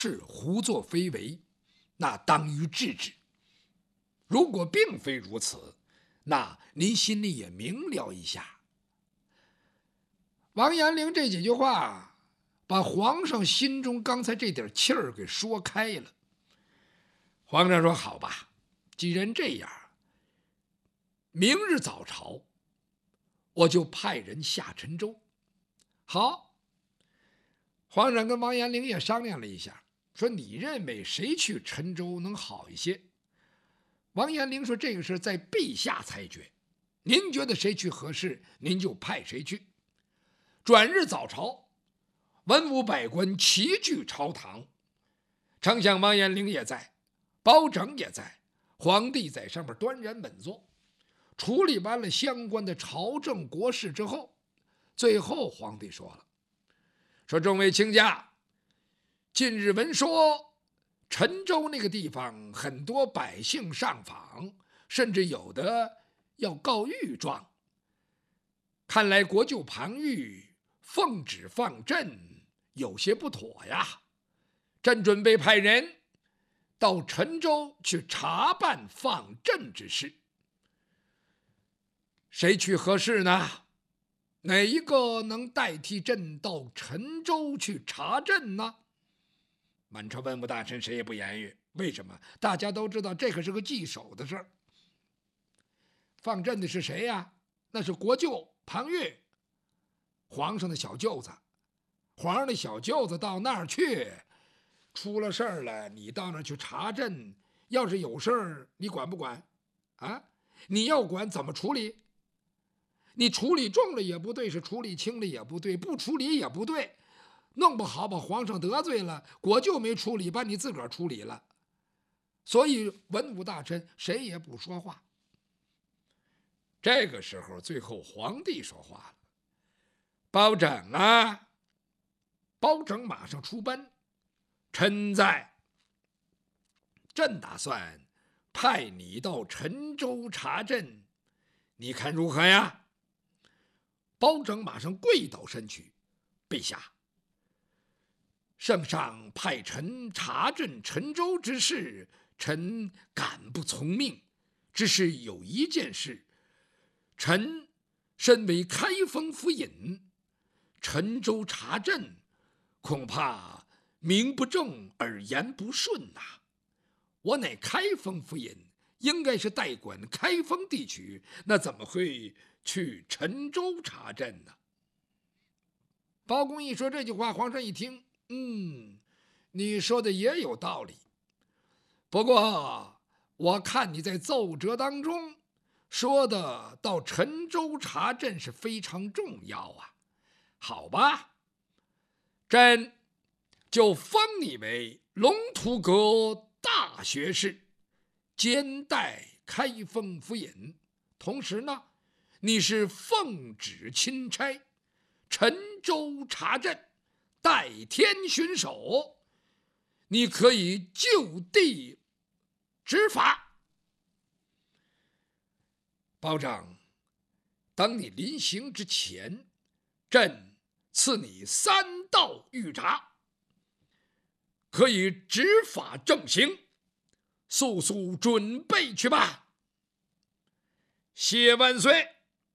是胡作非为，那当予制止。如果并非如此，那您心里也明了一下。王阳明这几句话把皇上心中刚才这点气儿给说开了。皇上说：“好吧，既然这样，明日早朝，我就派人下陈州。”好，皇上跟王阳明也商量了一下，说：“你认为谁去陈州能好一些？”王阳明说：“这个事在陛下裁决，您觉得谁去合适，您就派谁去。”转日早朝，文武百官齐聚朝堂，丞相王延龄也在，包拯也在，皇帝在上面端然稳坐，处理完了相关的朝政国事之后，最后皇帝说了：“说众位卿家，近日闻说陈州那个地方很多百姓上访，甚至有的要告御状。看来国舅庞玉奉旨放朕有些不妥呀，朕准备派人到陈州去查办放朕之事。谁去合适呢？哪一个能代替朕到陈州去查朕呢？”满朝文武大臣谁也不言语，为什么？大家都知道这可是个棘手的事儿。放朕的是谁呀？那是国舅庞玉，皇上的小舅子。皇上的小舅子到那儿去，出了事儿了，你到那儿去查朕，要是有事儿，你管不管？啊，你要管怎么处理？你处理重了也不对，是处理轻了也不对，不处理也不对。弄不好把皇上得罪了，国舅没处理，把你自个儿处理了。所以文武大臣谁也不说话。这个时候，最后皇帝说话了：“包拯啊！”包拯马上出奔，臣在。朕打算派你到陈州查朕，你看如何呀？包拯马上跪倒身躯：“陛下，圣上派臣查镇陈州之事，臣敢不从命。只是有一件事，臣身为开封府尹，陈州查镇，恐怕名不正而言不顺呐。我乃开封府尹，应该是代管开封地区，那怎么会去陈州查镇呢？”包公一说这句话，皇上一听，你说的也有道理。不过我看你在奏折当中说的到陈州查镇是非常重要啊。好吧，朕就封你为龙图阁大学士，兼代开封府尹。同时呢，你是奉旨钦差陈州查镇，代天巡守，你可以就地执法。包拯，等你临行之前，朕赐你3道御札，可以执法正行，速速准备去吧。谢万岁！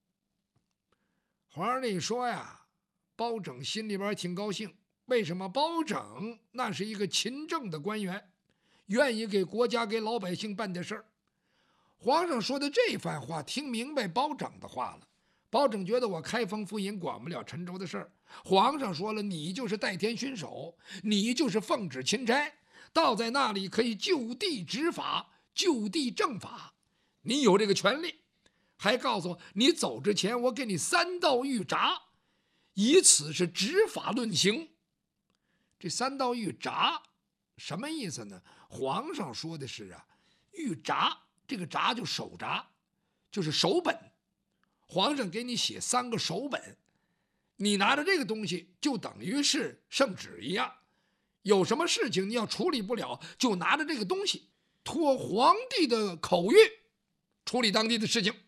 皇上一说呀，包拯心里边挺高兴。为什么？包拯那是一个勤政的官员，愿意给国家给老百姓办点事儿。皇上说的这番话，听明白包拯的话了。包拯觉得我开封府尹管不了陈州的事儿，皇上说了，你就是代天巡守，你就是奉旨钦差，到在那里可以就地执法，就地正法，你有这个权利。还告诉我，你走之前，我给你3道御札，以此是执法论刑。这3道御札什么意思呢？皇上说的是御札，这个札就手札，就是手本。皇上给你写3个手本，你拿着这个东西就等于是圣旨一样。有什么事情你要处理不了，就拿着这个东西，托皇帝的口谕处理当地的事情。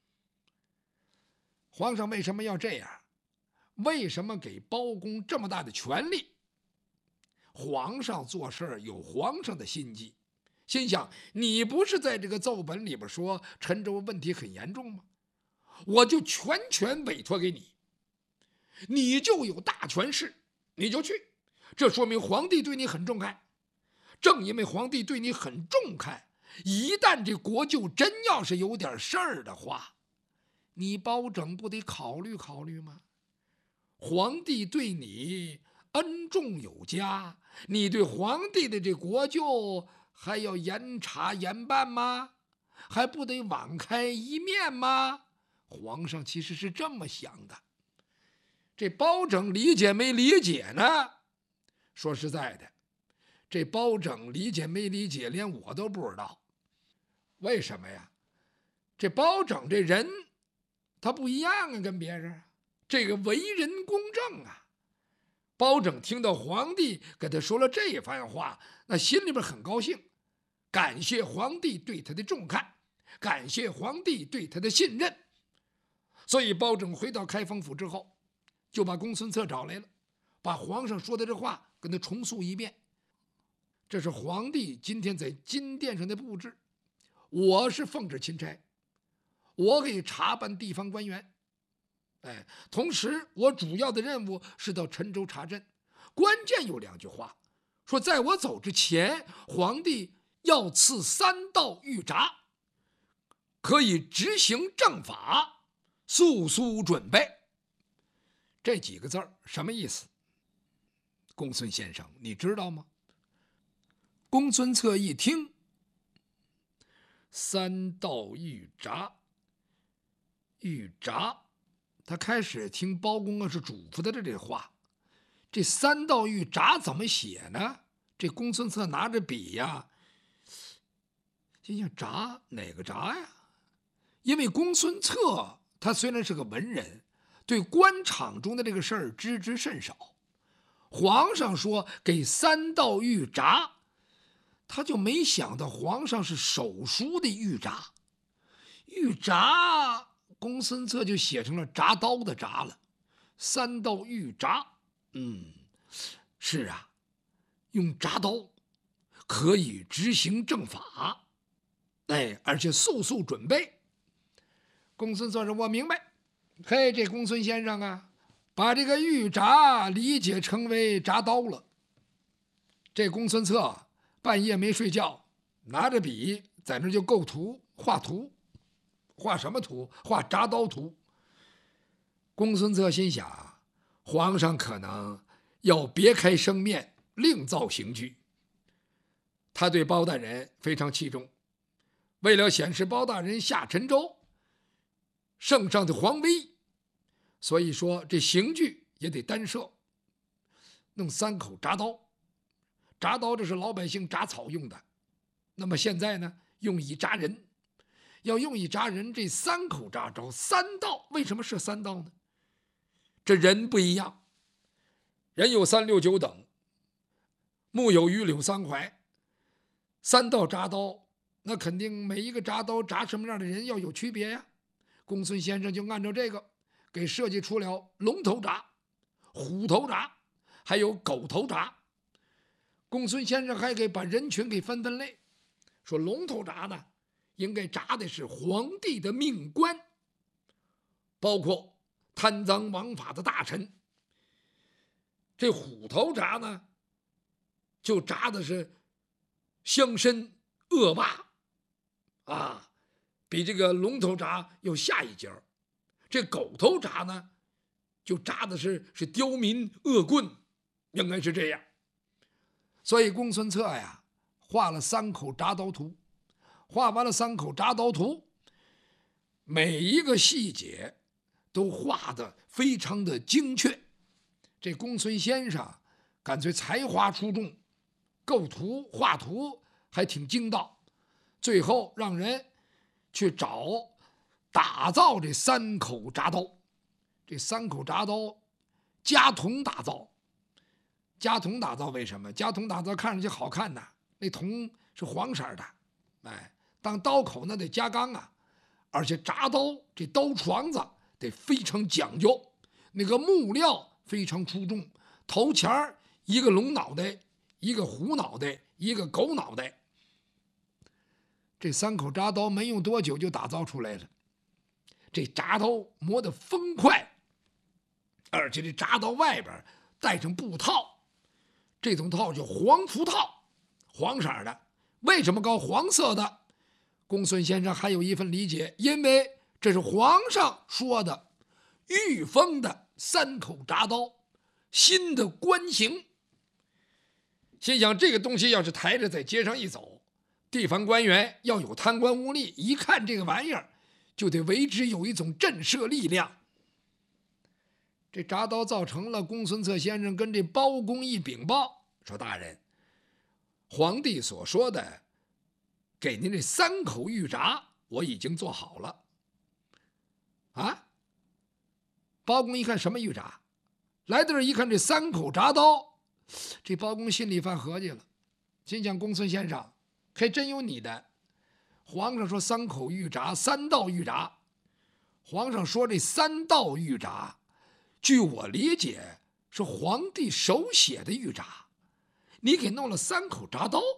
皇上为什么要这样？为什么给包公这么大的权力？ 皇上做事儿有皇上的心计，心想你不是在这个奏本里边说陈州问题很严重吗？我就全权委托给你，你就有大权势，你就去。这说明皇帝对你很重看。正因为皇帝对你很重看，一旦这国舅真要是有点事儿的话，你包拯不得考虑考虑吗？皇帝对你恩重有加，你对皇帝的这国舅还要严查严办吗？还不得网开一面吗？皇上其实是这么想的。这包拯理解没理解呢？说实在的，这包拯理解没理解，连我都不知道。为什么呀？这包拯这人他不一样啊，跟别人这个为人公正啊。包拯听到皇帝给他说了这番话，那心里边很高兴，感谢皇帝对他的重看，感谢皇帝对他的信任。所以包拯回到开封府之后，就把公孙策找来了，把皇上说的这话跟他重述一遍。这是皇帝今天在金殿上的布置，我是奉旨钦差，我给查办地方官员。同时我主要的任务是到陈州查镇。关键有2句话，说在我走之前，皇帝要赐3道御札，可以执行正法，速速准备。这几个字儿什么意思？公孙先生，你知道吗？公孙策一听3道御札，他开始听包公是嘱咐他的这话。这3道御札怎么写呢？这公孙策拿着笔呀，心想札哪个札呀？因为公孙策他虽然是个文人，对官场中的这个事儿知之甚少。皇上说给3道御札，他就没想到皇上是手书的御札。御札，公孙策就写成了铡刀的铡了。3道御札，是啊，用铡刀可以执行正法，而且速速准备。公孙策说：“我明白。”嘿，这公孙先生啊，把这个御札理解成为铡刀了。这公孙策半夜没睡觉，拿着笔在那就构图画图。画什么图？画铡刀图。公孙策心想，皇上可能要别开生面，另造刑具。他对包大人非常器重，为了显示包大人下陈州圣上的皇威，所以说这刑具也得单设，弄3口铡刀。铡刀这是老百姓铡草用的，那么现在呢，用以铡人。要用以铡人，这3口铡刀3道，为什么是3道呢？这人不一样，人有3、6、9等，木有榆柳3槐，3道铡刀，那肯定每一个铡刀铡什么样的人要有区别呀。公孙先生就按照这个给设计出了龙头铡、虎头铡，还有狗头铡。公孙先生还给把人群给分类，说龙头铡呢，应该铡的是皇帝的命官，包括贪赃枉法的大臣。这虎头铡呢，就铡的是乡绅恶霸啊，比这个龙头铡要下一截。这狗头铡呢，就铡的是刁民恶棍，应该是这样。所以公孙策呀，画了3口铡刀图。画完了3口铡刀图，每一个细节都画得非常的精确。这公孙先生干脆才华出众，构图画图还挺精到。最后让人去打造这3口铡刀。这3口铡刀加铜打造。加铜打造为什么？加铜打造看上去好看呐，那铜是黄色的，当刀口那得加钢啊，而且铡刀这刀床子得非常讲究，那个木料非常出众，头前一个龙脑袋， 一个虎脑袋，一个狗脑袋。这3口铡刀没用多久就打造出来了。这铡刀磨得锋快，而且这铡刀外边带上布套，这种套叫黄符套，黄色的。为什么搞黄色的？公孙先生还有一份理解，因为这是皇上说的，御封的3口铡刀，新的官型。心想这个东西要是抬着在街上一走，地方官员要有贪官污吏，一看这个玩意儿就得为之有一种震慑力量。这铡刀造成了，公孙策先生跟这包公一禀报，说大人，皇帝所说的给您这3口玉铡我已经做好了。啊，包公一看什么玉铡，来到这一看这3口铡刀，这包公心里犯合计了，心想公孙先生还真有你的。皇上说3口玉铡，3道玉铡。皇上说这3道玉铡，据我理解是皇帝手写的玉铡，你给弄了3口铡刀。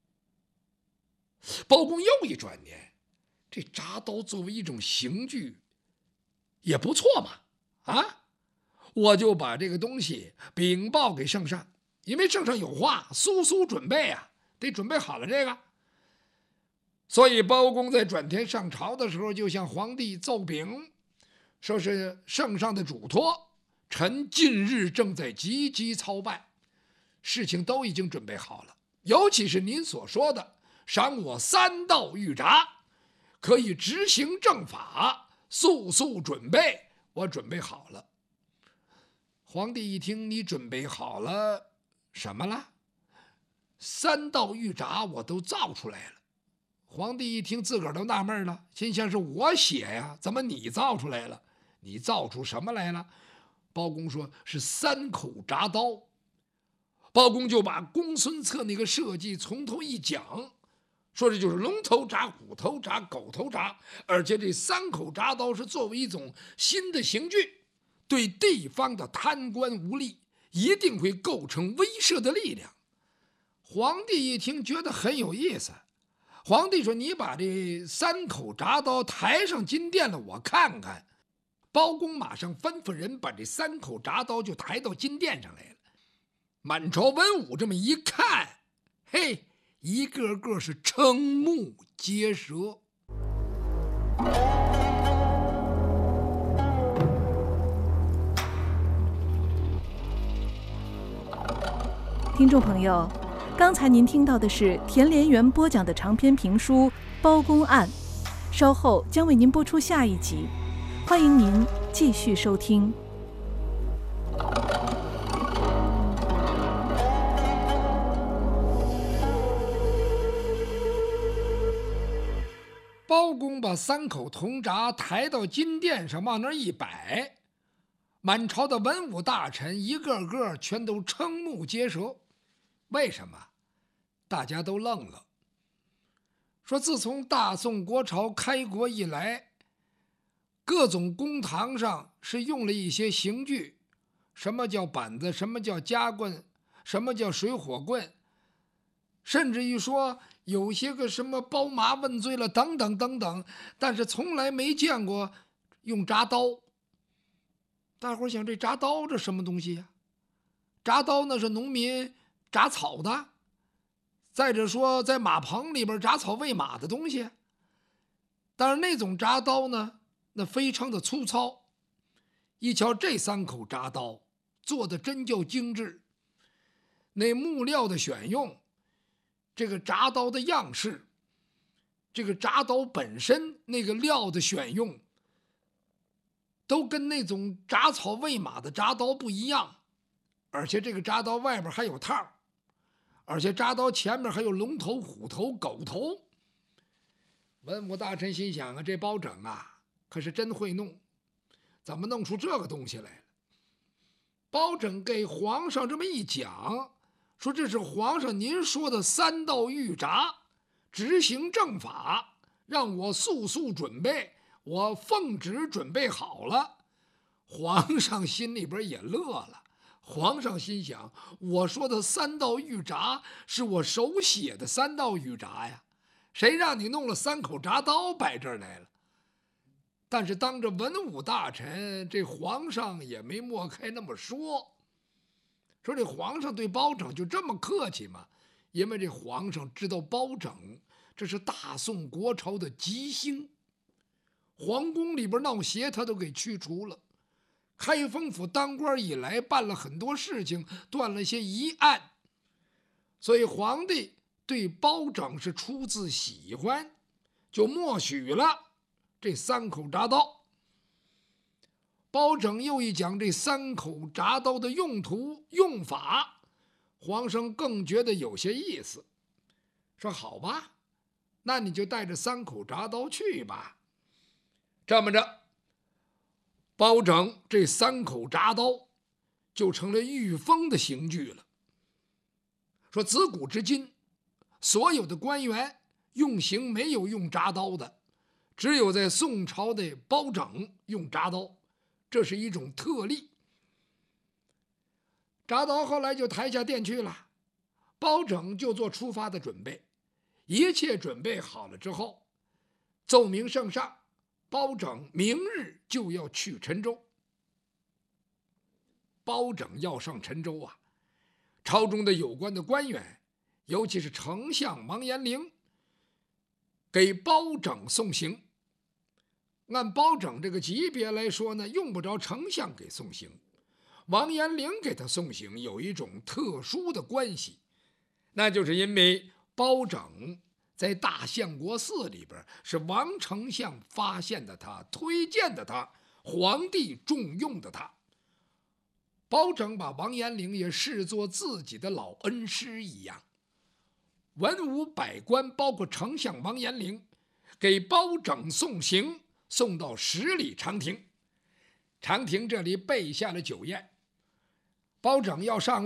包公又一转念，这铡刀作为一种刑具也不错嘛，啊，我就把这个东西禀报给圣上，因为圣上有话，速速准备啊，得准备好了这个。所以包公在转天上朝的时候，就向皇帝奏禀，说是圣上的嘱托，臣近日正在积极操办，事情都已经准备好了，尤其是您所说的赏我3道玉铡，可以执行正法，速速准备，我准备好了。皇帝一听你准备好了什么了？3道玉铡我都造出来了。皇帝一听自个儿都纳闷了，心想是我写呀，怎么你造出来了？你造出什么来了？包公说是3口铡刀。包公就把公孙策那个设计从头一讲，说这就是龙头铡、虎头铡、狗头铡，而且这3口铡刀是作为一种新的刑具，对地方的贪官污吏一定会构成威慑的力量。皇帝一听觉得很有意思，皇帝说你把这3口铡刀抬上金殿了，我看看。包公马上吩咐人把这3口铡刀就抬到金殿上来了。满朝文武这么一看，嘿，一个个是瞠目结舌。 听众朋友，刚才您听到的是田连元播讲的长篇评书《包公案》，稍后将为您播出下一集，欢迎您继续收听。 包公把3口铜铡抬到金殿上，往那儿一摆，满朝的文武大臣一个个全都瞠目结舌。为什么？大家都愣了。说自从大宋国朝开国以来，各种公堂上是用了一些刑具，什么叫板子，什么叫夹棍，什么叫水火棍，甚至于说有些个什么包麻问罪了等等等等，但是从来没见过用铡刀。大伙想，这铡刀这什么东西呀？铡刀那是农民铡草的，再者说在马棚里边铡草喂马的东西。但是那种铡刀呢，那非常的粗糙。一瞧这3口铡刀做的真叫精致，那木料的选用，这个铡刀的样式，这个铡刀本身那个料的选用，都跟那种铡草喂马的铡刀不一样。而且这个铡刀外边还有套，而且铡刀前面还有龙头、虎头、狗头。文武大臣心想啊，这包拯啊可是真会弄，怎么弄出这个东西来了？包拯给皇上这么一讲，说这是皇上您说的3道玉铡，执行正法，让我速速准备，我奉旨准备好了。皇上心里边也乐了， 皇上心想，我说的3道御闸是我手写的3道御闸呀，谁让你弄了3口铡刀摆这儿来了？但是当着文武大臣，这皇上也没抹开那么说。说这皇上对包拯就这么客气吗？因为这皇上知道包拯这是大宋国朝的吉星，皇宫里边闹邪他都给驱除了，开封府当官以来办了很多事情，断了些疑案，所以皇帝对包拯是出自喜欢，就默许了这3口铡刀。包拯又一讲这3口铡刀的用途用法，皇上更觉得有些意思，说好吧，那你就带着3口铡刀去吧。这么着，包拯这3口铡刀就成了御封的刑具了。说自古至今，所有的官员用刑没有用铡刀的，只有在宋朝的包拯用铡刀，这是一种特例。铡刀后来就抬下殿去了，包拯就做出发的准备。一切准备好了之后，奏明圣上，包拯明日就要去陈州。包拯要上陈州啊，朝中的有关的官员，尤其是丞相王延龄，给包拯送行。按包拯这个级别来说呢，用不着丞相给送行，王延龄给他送行有一种特殊的关系，那就是因为包拯在大相国寺里边是王丞相发现的他，推荐的他，皇帝重用的他。包拯把王延龄也视作自己的老恩师一样，文武百官包括丞相王延龄给包拯送行，送到10里长亭。长亭这里备下了酒宴，包拯要上